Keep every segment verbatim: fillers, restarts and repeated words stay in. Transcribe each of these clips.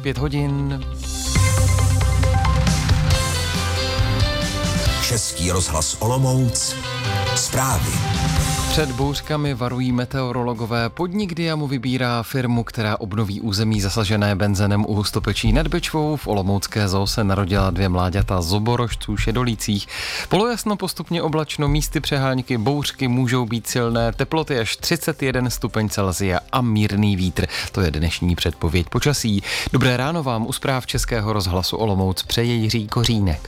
pět hodin. Český rozhlas Olomouc. Zprávy. Před bouřkami varují meteorologové. Podnik Diamo vybírá firmu, která obnoví území zasažené benzenem u Hustopečí nad Bečvou. V olomoucké zoo se narodila dvě mláďata zoborožců šedolících. Polojasno, postupně oblačno, místy přehánky, bouřky můžou být silné, teploty až třicet jeden stupeň Celsia a mírný vítr. To je dnešní předpověď počasí. Dobré ráno vám u zpráv Českého rozhlasu Olomouc přeje Jiří Kořínek.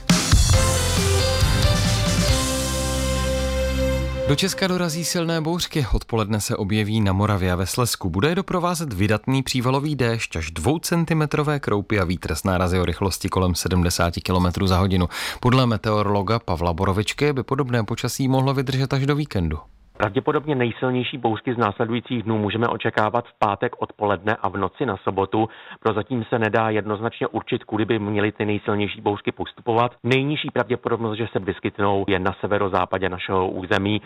Do Česka dorazí silné bouřky. Odpoledne se objeví na Moravě a ve Slezsku. Bude je doprovázet vydatný přívalový déšť až dvoucentimetrové kroupy a vítr s nárazy o rychlosti kolem sedmdesát kilometrů za hodinu. Podle meteorologa Pavla Borovičky by podobné počasí mohlo vydržet až do víkendu. Pravděpodobně nejsilnější bouřky z následujících dnů můžeme očekávat v pátek odpoledne a v noci na sobotu. Prozatím se nedá jednoznačně určit, kudy by měly ty nejsilnější bouřky postupovat. Nejnižší pravděpodobnost, že se vyskytnou, je na severozápadě našeho území.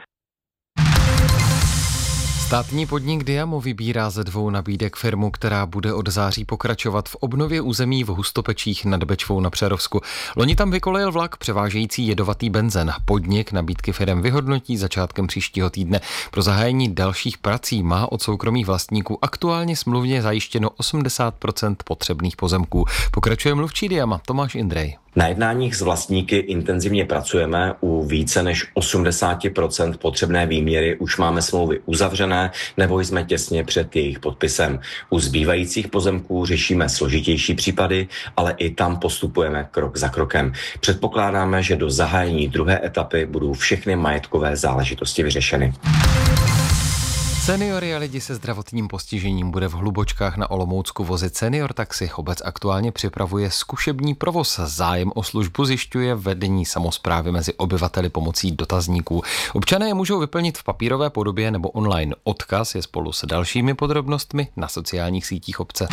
Státní podnik Diamo vybírá ze dvou nabídek firmu, která bude od září pokračovat v obnově území v Hustopečích nad Bečvou na Přerovsku. Loni tam vykolejil vlak převážející jedovatý benzen. Podnik nabídky firem vyhodnotí začátkem příštího týdne. Pro zahájení dalších prací má od soukromých vlastníků aktuálně smluvně zajištěno osmdesát procent potřebných pozemků. Pokračuje mluvčí Diama Tomáš Indrej. Na jednáních s vlastníky intenzivně pracujeme. U více než osmdesát procent potřebné výměry už máme smlouvy uzavřené nebo jsme těsně před jejich podpisem. U zbývajících pozemků řešíme složitější případy, ale i tam postupujeme krok za krokem. Předpokládáme, že do zahájení druhé etapy budou všechny majetkové záležitosti vyřešeny. Seniory a lidi se zdravotním postižením bude v Hlubočkách na Olomoucku vozit Senior taxi. Obec aktuálně připravuje zkušební provoz. Zájem o službu zjišťuje vedení samosprávy mezi obyvateli pomocí dotazníků. Občané je můžou vyplnit v papírové podobě nebo online. Odkaz je spolu s dalšími podrobnostmi na sociálních sítích obce.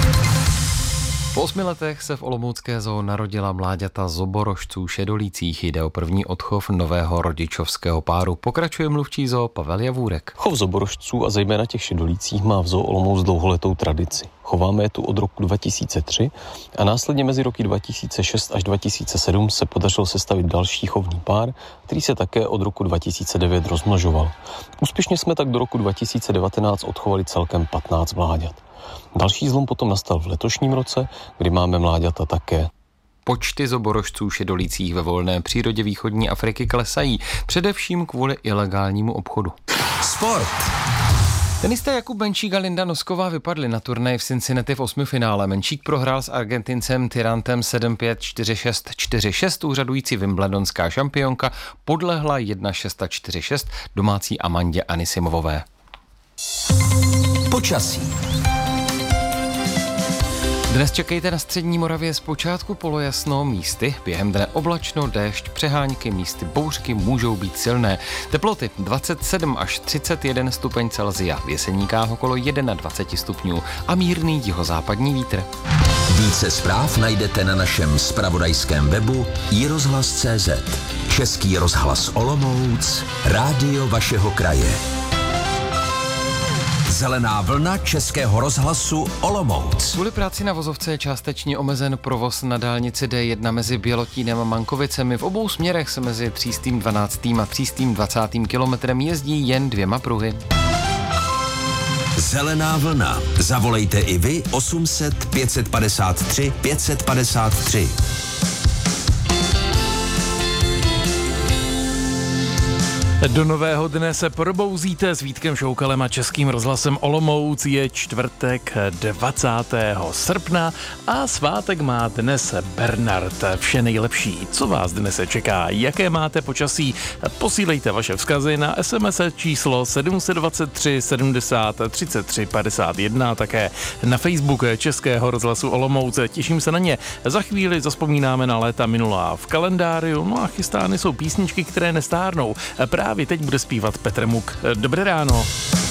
Po osmi letech se v olomoucké zoo narodila mláďata zoborožců šedolících. Jde o první odchov nového rodičovského páru. Pokračuje mluvčí zoo Pavel Javůrek. Chov zoborožců a zejména těch šedolících má v zoo Olomouc dlouholetou tradici. Chováme je tu od roku dva tisíce tři a následně mezi roky dva tisíce šest až dva tisíce sedm se podařilo sestavit další chovný pár, který se také od roku dva tisíce devět rozmnožoval. Úspěšně jsme tak do roku dva tisíce devatenáct odchovali celkem patnáct mláďat. Další zlom potom nastal v letošním roce, kdy máme mláďata také. Počty zoborožců šedolících ve volné přírodě východní Afriky klesají, především kvůli ilegálnímu obchodu. Sport. Tenista Jakub Benčík a Linda Nosková vypadli na turnaji v Cincinnati v osmifinále. Benčík prohrál s Argentincem Tirantem sedm pět, čtyři šest, čtyři šest. Úřadující wimbledonská šampionka podlehla jedna šest, čtyři šest domácí Amandě Anisimovové. Počasí. Dnes čekejte na střední Moravě zpočátku polojasno, místy během dne oblačno, déšť, přehánky, místy bouřky můžou být silné. Teploty dvacet sedm až třicet jeden stupeň Celsia, v Jeseníkách okolo dvacet jedna stupňů a mírný jihozápadní vítr. Více zpráv najdete na našem zpravodajském webu i rozhlas tečka cé zet. Český rozhlas Olomouc, rádio vašeho kraje. Zelená vlna Českého rozhlasu Olomouc. Kvůli práci na vozovce je částečně omezen provoz na dálnici D jedna mezi Bělotínem a Mankovicemi. V obou směrech se mezi třistým dvanáctým a třistým dvacátým kilometrem jezdí jen dvěma pruhy. Zelená vlna. Zavolejte i vy osm set, pět set padesát tři, pět set padesát tři. Do nového dne se probouzíte s Vítkem Šoukalem a Českým rozhlasem Olomouc. Je čtvrtek dvacátého srpna a svátek má dnes Bernard. Vše nejlepší. Co vás dnes čeká? Jaké máte počasí? Posílejte vaše vzkazy na es em es číslo sedm set dvacet tři sedmdesát třicet tři padesát jedna a také na Facebook Českého rozhlasu Olomouc. Těším se na ně. Za chvíli zazpomínáme na léta minulá v kalendáriu, no a chystány jsou písničky, které nestárnou. Právě teď bude zpívat Petr Muk. Dobré ráno.